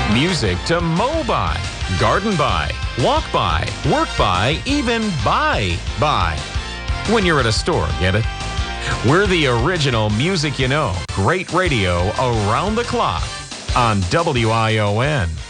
Music to mow by, garden by, walk by, work by, even buy by. When you're at a store, get it? We're the original music you know. Great radio around the clock on WION.